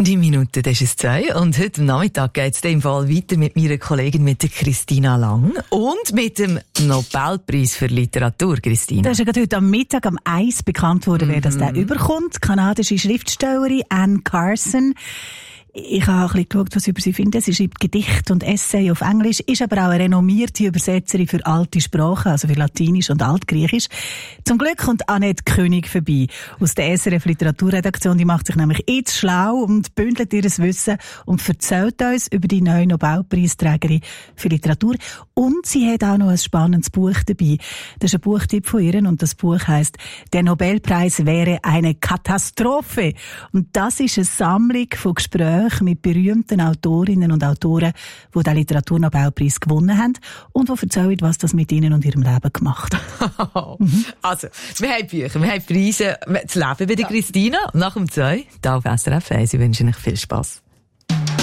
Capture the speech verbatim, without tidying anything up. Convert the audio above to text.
Die Minute, das ist zwei. Und heute Nachmittag geht es in dem Fall weiter mit meiner Kollegin, mit der Christina Lang. Und mit dem Nobelpreis für Literatur, Christina. Das ist ja gerade heute am Mittag am eins bekannt worden, wer das da überkommt. Die kanadische Schriftstellerin Anne Carson. Ich habe ein bisschen geschaut, was ich über sie finde. Sie schreibt Gedichte und Essay auf Englisch, ist aber auch eine renommierte Übersetzerin für alte Sprachen, also für Latinisch und Altgriechisch. Zum Glück kommt Annette König vorbei aus der S R F Literaturredaktion. Die macht sich nämlich jetzt schlau und bündelt ihr Wissen und erzählt uns über die neue Nobelpreisträgerin für Literatur. Und sie hat auch noch ein spannendes Buch dabei. Das ist ein Buchtipp von ihr und das Buch heisst «Der Nobelpreis wäre eine Katastrophe». Und das ist eine Sammlung von Gesprächen mit berühmten Autorinnen und Autoren, die den Literaturnobelpreis gewonnen haben und die erzählen, was das mit ihnen und ihrem Leben gemacht hat. mhm. Also, wir haben Bücher, wir haben Preise. Das Leben bei der Christina nach dem zwei. Da auf S R F eins. Ich wünsche euch viel Spass.